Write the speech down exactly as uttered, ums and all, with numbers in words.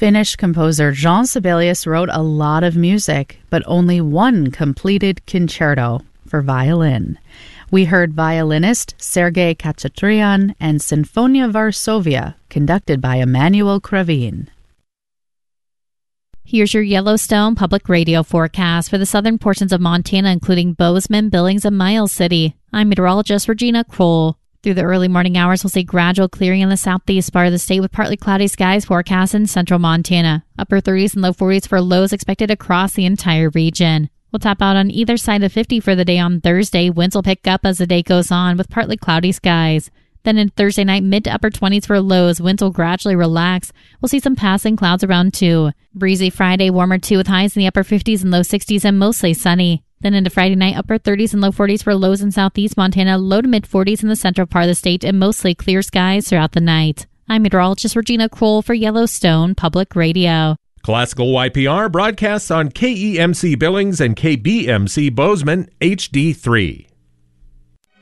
Finnish composer Jean Sibelius wrote a lot of music, but only one completed concerto for violin. We heard violinist Sergei Khachatryan and Sinfonia Varsovia, conducted by Emmanuel Kravin. Here's your Yellowstone Public Radio forecast for the southern portions of Montana, including Bozeman, Billings, and Miles City. I'm meteorologist Regina Kroll. Through the early morning hours, we'll see gradual clearing in the southeast part of the state with partly cloudy skies forecast in central Montana. Upper thirties and low forties for lows expected across the entire region. We'll top out on either side of fifty for the day on Thursday. Winds will pick up as the day goes on with partly cloudy skies. Then in Thursday night, mid to upper twenties for lows. Winds will gradually relax. We'll see some passing clouds around two. Breezy Friday, warmer too with highs in the upper fifties and low sixties and mostly sunny. Then into Friday night, upper thirties and low forties for lows in southeast Montana, low to mid forties in the central part of the state, and mostly clear skies throughout the night. I'm meteorologist Regina Kroll for Yellowstone Public Radio. Classical Y P R broadcasts on K E M C Billings and K B M C Bozeman H D three.